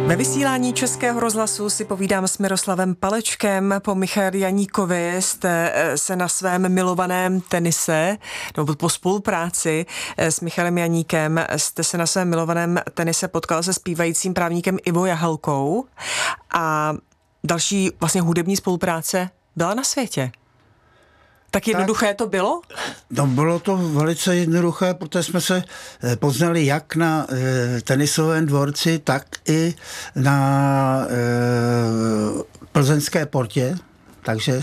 Ve vysílání Českého rozhlasu si povídám s Miroslavem Palečkem. Po Michalovi Janíkovi jste se na svém milovaném tenise, nebo po spolupráci s Michalem Janíkem, jste se na svém milovaném tenise potkal se zpívajícím právníkem Ivo Jahelkou a další vlastně hudební spolupráce byla na světě. Tak jednoduché to bylo? No, bylo to velice jednoduché, protože jsme se poznali jak na tenisovém dvorci, tak i na plzeňské portě, takže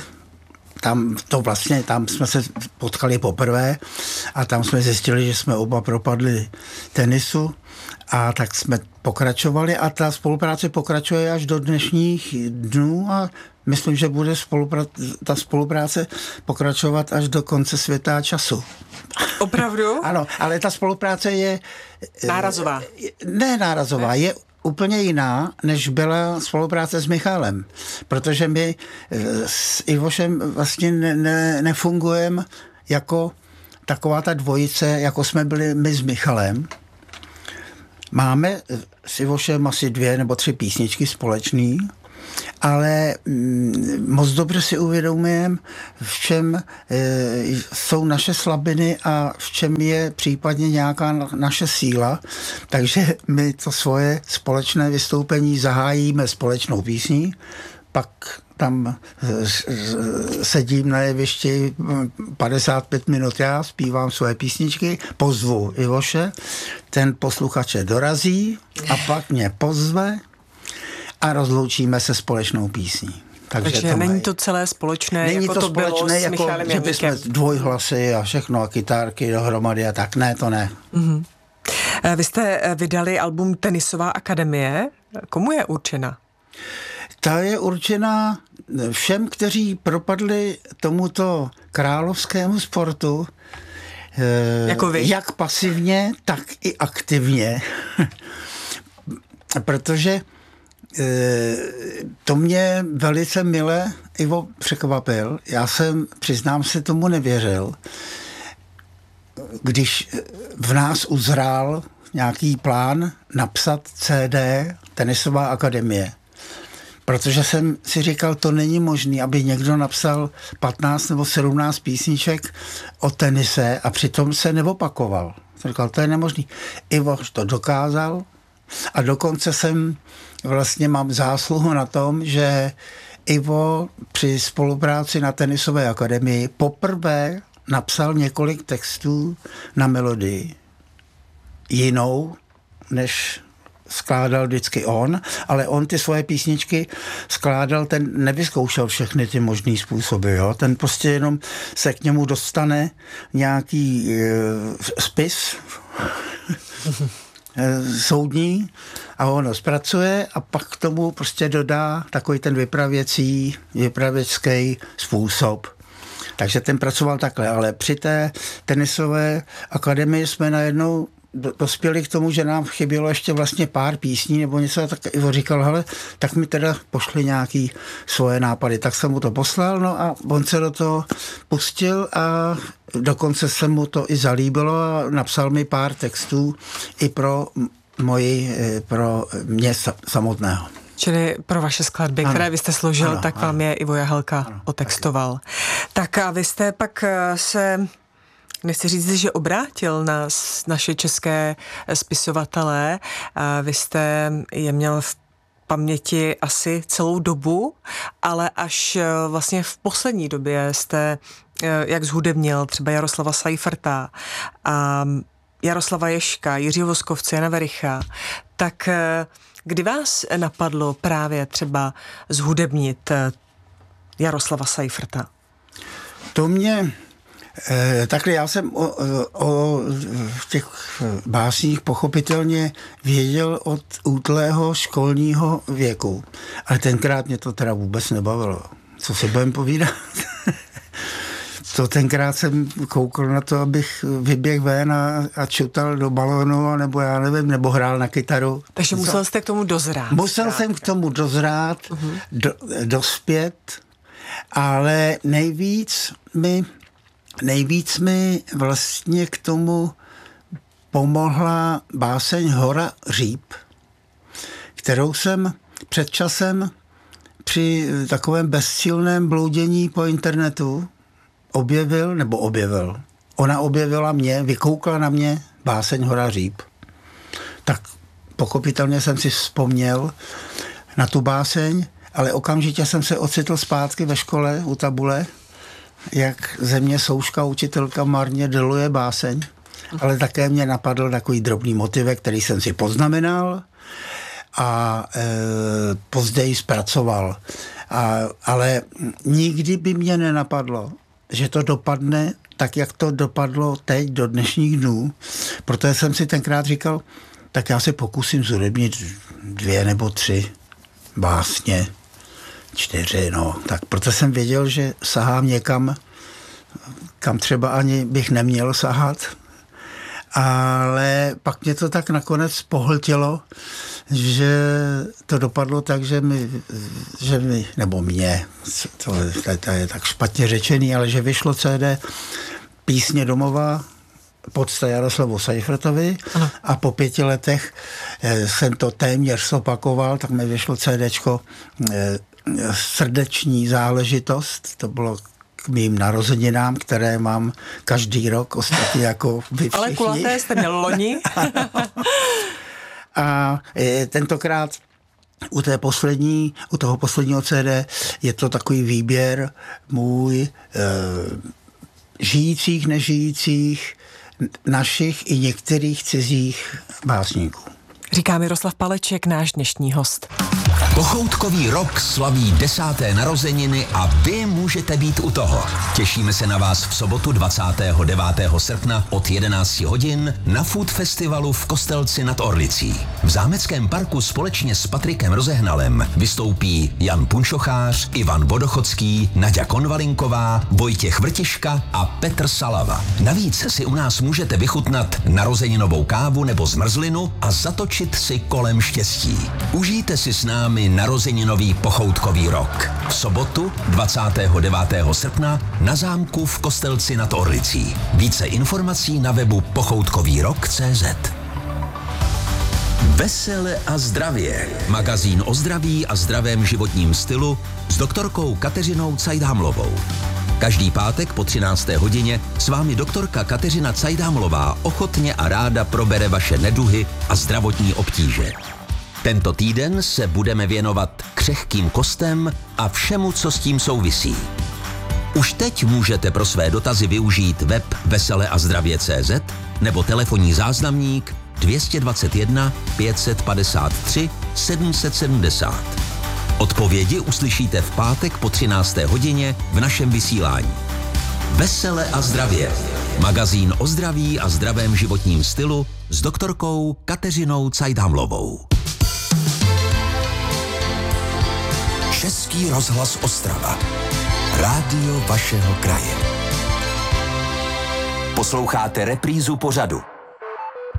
tam jsme se potkali poprvé a tam jsme zjistili, že jsme oba propadli tenisu a tak jsme pokračovali a ta spolupráce pokračuje až do dnešních dnů a myslím, že bude ta spolupráce pokračovat až do konce světa a času. Opravdu? Ano, ale ta spolupráce je... Nárazová. Ne nárazová, je úplně jiná, než byla spolupráce s Michalem. Protože my s Ivošem vlastně nefungujeme jako taková ta dvojice, jako jsme byli my s Michalem. Máme s Ivošem asi 2 nebo 3 písničky společný, ale moc dobře si uvědomujeme, v čem jsou naše slabiny a v čem je případně nějaká naše síla. Takže my to svoje společné vystoupení zahájíme společnou písní, pak tam sedím na jevišti 55 minut já, zpívám svoje písničky, pozvu Ivoše, ten posluchače dorazí a pak mě pozve a rozloučíme se společnou písní. Takže není to celé společné, není jako to společné, bylo s jako, Michalem že bychom Janíkem. dvojhlasy a všechno a kytárky dohromady a tak. Ne, to ne. Mm-hmm. Vy jste vydali album Tenisová akademie. Komu je určena? Ta je určena všem, kteří propadli tomuto královskému sportu, jako vy? Jak pasivně, tak i aktivně. Protože to mě velice mile Ivo překvapil. Já jsem, přiznám se, tomu nevěřil. Když v nás uzrál nějaký plán napsat CD Tenisová akademie. Protože jsem si říkal, to není možné, aby někdo napsal 15 nebo 17 písniček o tenise a přitom se neopakoval. Jsem říkal, to je nemožný. Ivo to dokázal a dokonce vlastně mám zásluhu na tom, že Ivo při spolupráci na Tenisové akademii poprvé napsal několik textů na melodii. Jinou, než skládal vždycky on, ale on ty svoje písničky skládal, ten nevyzkoušel všechny ty možný způsoby, jo? Ten prostě jenom se k němu dostane nějaký spis soudní a on ho zpracuje a pak k tomu prostě dodá takový ten vypravěcký způsob. Takže ten pracoval takhle, ale při té Tenisové akademii jsme najednou dospěli k tomu, že nám chybělo ještě vlastně pár písní nebo něco, tak Ivo říkal, hele, tak mi teda pošli nějaký svoje nápady. Tak jsem mu to poslal, no a on se do toho pustil a dokonce se mu to i zalíbilo a napsal mi pár textů i pro mě samotného. Čili pro vaše skladby, ano, které vy jste složil, ano, tak vám je Ivo Jahelka otextoval. Tak a vy jste pak se... Nechci říct, že obrátil na naše české spisovatele. Vy jste je měl v paměti asi celou dobu, ale až vlastně v poslední době jste, jak zhudebnil třeba Jaroslava Seiferta a Jaroslava Ježka, Jiřího Voskovce, Jana Vericha, tak kdy vás napadlo právě třeba zhudebnit Jaroslava Seiferta? To mě... Takhle já jsem o těch básních pochopitelně věděl od útlého školního věku. Ale tenkrát mě to teda vůbec nebavilo. Co si budem povídat? To tenkrát jsem koukal na to, abych vyběhl ven a čutal do balónu, nebo já nevím, nebo hrál na kytaru. Takže musel jste k tomu dozrát. Musel jsem k tomu dozrát, dospět, ale nejvíc mi vlastně k tomu pomohla báseň Hora Říp, kterou jsem před časem při takovém bezcílném bloudění po internetu objevil. Ona objevila mě, vykoukla na mě báseň Hora Říp. Tak pochopitelně jsem si vzpomněl na tu báseň, ale okamžitě jsem se ocitl zpátky ve škole u tabule, jak ze mě Souška učitelka marně deluje báseň, ale také mě napadl takový drobný motivek, který jsem si poznamenal a později zpracoval. Ale nikdy by mě nenapadlo, že to dopadne tak, jak to dopadlo teď do dnešních dnů. Protože jsem si tenkrát říkal, tak já se pokusím zhudebnit 2 nebo 3 básně, 4, tak proto jsem věděl, že sahám někam, kam třeba ani bych neměl sahat. Ale pak mě to tak nakonec pohltilo, že to dopadlo tak, že mi nebo mě, to je tak špatně řečený, ale že vyšlo CD Písně domova podsta Jaroslavu Seifertovi a po 5 letech jsem to téměř zopakoval, tak mi vyšlo CDčko Srdeční záležitost, to bylo k mým narozeninám, které mám každý rok, ostatně jako vy všichni. Ale kulaté jste měl loni. A tentokrát u toho posledního CD je to takový výběr můj žijících, nežijících, našich i některých cizích básníků. Říká Miroslav Paleček, náš dnešní host. Pochoutkový rok slaví 10. narozeniny a vy můžete být u toho. Těšíme se na vás v sobotu 29. srpna od 11 hodin na Food Festivalu v Kostelci nad Orlicí. V Zámeckém parku společně s Patrikem Rozehnalem vystoupí Jan Punčochář, Ivan Vodochodský, Naďa Konvalinková, Vojtěch Vrtiška a Petr Salava. Navíc si u nás můžete vychutnat narozeninovou kávu nebo zmrzlinu a zatočit si kolem štěstí. Užijte si s námi narozeninový pochoutkový rok. V sobotu 29. srpna na zámku v Kostelci nad Orlicí. Více informací na webu pochoutkovýrok.cz. Vesele a zdravě. Magazín o zdraví a zdravém životním stylu s doktorkou Kateřinou Cajdhamlovou. Každý pátek po 13. hodině s vámi doktorka Kateřina Cajdhamlová ochotně a ráda probere vaše neduhy a zdravotní obtíže. Tento týden se budeme věnovat křehkým kostem a všemu, co s tím souvisí. Už teď můžete pro své dotazy využít web veseleazdravě.cz nebo telefonní záznamník 221 553 770. Odpovědi uslyšíte v pátek po 13. hodině v našem vysílání. Vesele a zdravě. Magazín o zdraví a zdravém životním stylu s doktorkou Kateřinou Cajdhamlovou. Český rozhlas Ostrava. Rádio vašeho kraje. Posloucháte reprízu pořadu.